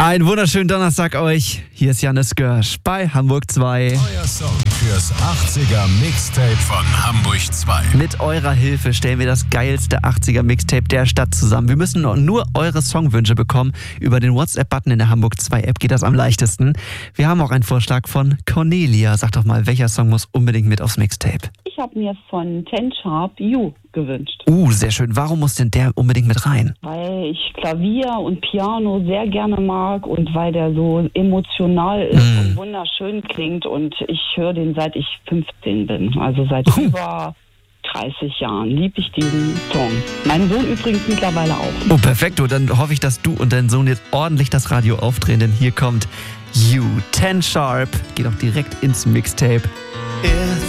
Einen wunderschönen Donnerstag euch. Hier ist Janis Görsch bei Hamburg 2. Euer Song fürs 80er Mixtape von Hamburg 2. Mit eurer Hilfe stellen wir das geilste 80er Mixtape der Stadt zusammen. Wir müssen nur eure Songwünsche bekommen. Über den WhatsApp-Button in der Hamburg 2 App geht das am leichtesten. Wir haben auch einen Vorschlag von Cornelia. Sag doch mal, welcher Song muss unbedingt mit aufs Mixtape? Ich habe mir von Ten Sharp You gewünscht. Sehr schön. Warum muss denn der unbedingt mit rein? Weil ich Klavier und Piano sehr gerne mag und weil der so emotional ist und wunderschön klingt. Und ich höre den seit ich 15 bin. Also seit über 30 Jahren liebe ich diesen Song. Mein Sohn übrigens mittlerweile auch. Oh, perfekto. Dann hoffe ich, dass du und dein Sohn jetzt ordentlich das Radio aufdrehen, denn hier kommt You, Ten Sharp. Geht auch direkt ins Mixtape.